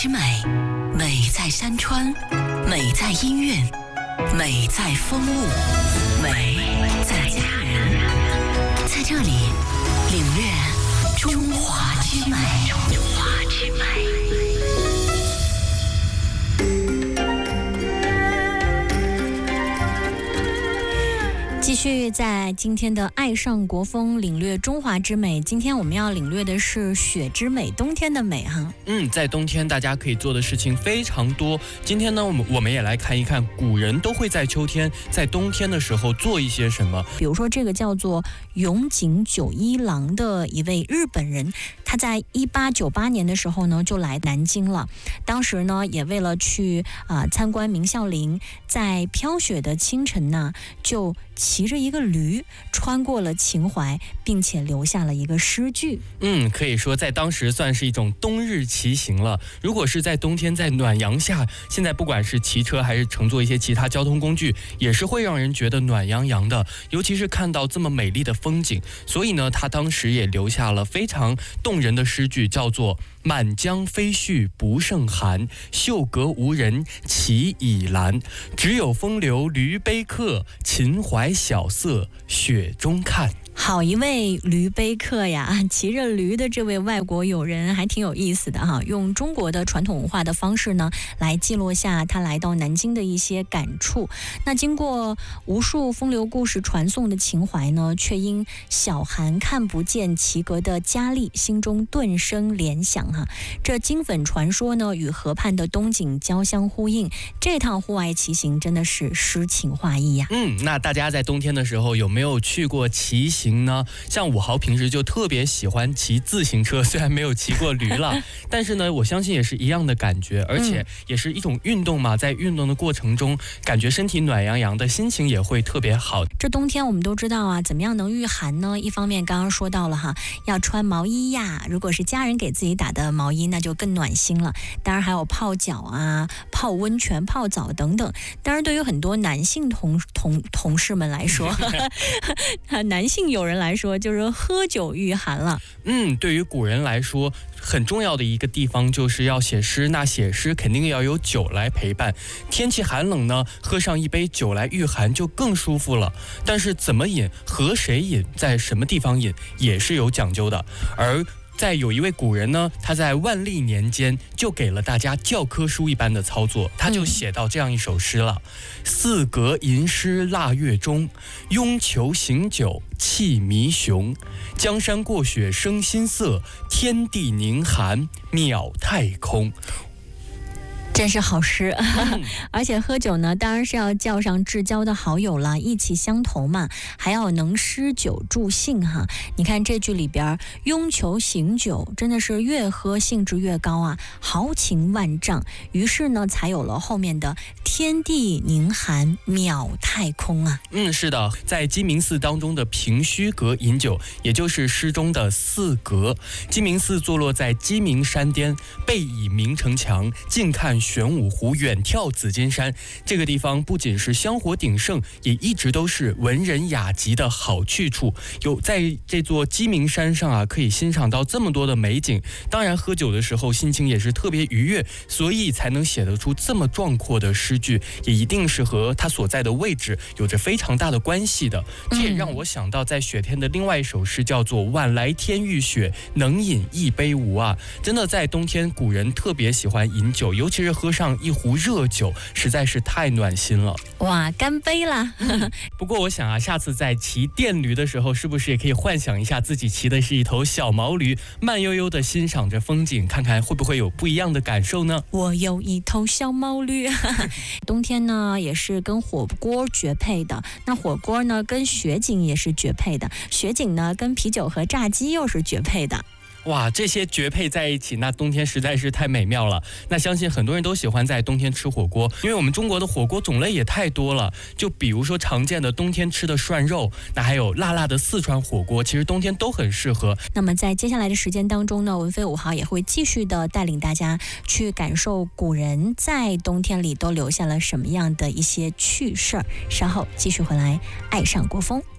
之美，美在山川，美在音韵，美在风物，美在家人。在这里领略中华之美。中华之美。继续在今天的爱上国风领略中华之美，今天我们要领略的是雪之美，冬天的美哈。 在冬天大家可以做的事情非常多。今天呢，我们也来看一看古人都会在秋天、在冬天的时候做一些什么。 比如说这个叫做永井久一郎的一位日本人，他在1898年的时候呢就来南京了。当时呢也为了去参观明孝陵，在飘雪的清晨呢就骑着一个驴穿过了秦淮，并且留下了一个诗句。 可以说在当时算是一种冬日骑行了。如果是在冬天在暖阳下，现在不管是骑车还是乘坐一些其他交通工具，也是会让人觉得暖洋洋的，尤其是看到这么美丽的风景。所以呢，他当时也留下了非常动人的诗句，叫做满江飞絮不胜寒，秀阁无人骑倚栏，只有风流驴背客，秦淮小色雪中看。 好一位驴背客呀，骑着驴的这位外国友人还挺有意思的哈，用中国的传统文化的方式呢，来记录下他来到南京的一些感触。那经过无数风流故事传颂的秦淮呢，却因小寒看不见齐阁的佳丽，心中顿生联想哈。这金粉传说呢，与河畔的冬景交相呼应，这趟户外骑行真的是诗情画意呀。 那大家在冬天的时候有没有去过骑行呢？像武豪平时就特别喜欢骑自行车，虽然没有骑过驴了但是呢我相信也是一样的感觉，而且也是一种运动嘛，在运动的过程中感觉身体暖洋洋的，心情也会特别好。 这冬天我们都知道啊，怎么样能御寒呢？一方面刚刚说到了哈，要穿毛衣呀，如果是家人给自己打的毛衣，那就更暖心了。当然还有泡脚啊、泡温泉、泡澡等等。当然对于很多男性同事们来说男性友人来说就是喝酒御寒了。 对于古人来说很重要的一个地方就是要写诗，那写诗肯定要有酒来陪伴。天气寒冷呢，喝上一杯酒来御寒就更舒服了。但是怎么饮、和谁饮、在什么地方饮也是有讲究的。而在有一位古人呢，他在万历年间就给了大家教科书一般的操作，他就写到这样一首诗了：四阁吟诗腊月中，拥裘行酒气弥雄。江山过雪生新色，天地宁寒渺太空。 真是好诗而且喝酒呢，当然是要叫上至交的好友了，意气相投嘛，还要能诗酒助兴哈。你看这句里边拥裘行酒，真的是越喝兴致越高啊，豪情万丈。于是呢，才有了后面的天地宁寒渺太空啊。 是的，在鸡鸣寺当中的平虚阁饮酒，也就是诗中的四阁。鸡鸣寺坐落在鸡鸣山巅，背倚明城墙，近看玄武湖，远眺紫金山。这个地方不仅是香火鼎盛，也一直都是文人雅集的好去处。有在这座鸡鸣山上啊，可以欣赏到这么多的美景。当然喝酒的时候心情也是特别愉悦，所以才能写得出这么壮阔的诗句，也一定是和他所在的位置有着非常大的关系的。这也让我想到在雪天的另外一首诗，叫做晚来天欲雪，能饮一杯无啊。真的在冬天古人特别喜欢饮酒，尤其是喝上一壶热酒，实在是太暖心了。 哇，干杯啦不过我想啊，下次在骑电驴的时候，是不是也可以幻想一下自己骑的是一头小毛驴，慢悠悠的欣赏着风景，看看会不会有不一样的感受呢？ 我有一头小毛驴冬天呢也是跟火锅绝配的，那火锅呢跟雪景也是绝配的，雪景呢跟啤酒和炸鸡又是绝配的。 哇，这些绝配在一起，那冬天实在是太美妙了。那相信很多人都喜欢在冬天吃火锅，因为我们中国的火锅种类也太多了。就比如说常见的冬天吃的涮肉，那还有辣辣的四川火锅，其实冬天都很适合。 那么在接下来的时间当中呢，文飞5号也会继续的带领大家去感受古人在冬天里都留下了什么样的一些趣事儿。稍后继续回来，爱上国风。